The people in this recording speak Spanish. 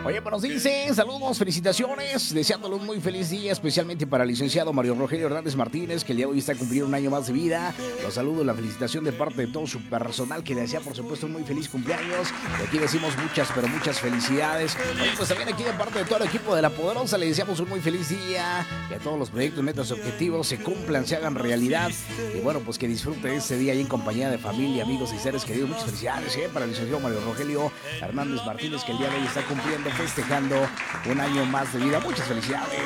Oye, pues nos dicen saludos, felicitaciones, deseándole un muy feliz día, especialmente para el licenciado Mario Rogelio Hernández Martínez, que el día de hoy está cumpliendo un año más de vida. Los saludos, la felicitación de parte de todo su personal, que le desea, por supuesto, un muy feliz cumpleaños. Y aquí decimos muchas, pero muchas felicidades. Oye, pues también aquí de parte de todo el equipo de La Poderosa, le deseamos un muy feliz día, que todos los proyectos, metas, objetivos se cumplan, se hagan realidad. Y bueno, pues que disfrute este día ahí en compañía de familia, amigos y seres queridos. Muchas felicidades para el licenciado Mario Rogelio Hernández Martínez, que el día de hoy está cumpliendo, festejando un año más de vida. Muchas felicidades.